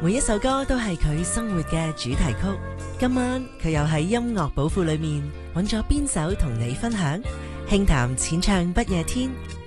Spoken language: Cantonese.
每一首歌都係佢生活嘅主題曲。今晚佢又喺音樂寶庫裏面揾咗邊首同你分享？輕談淺唱不夜天。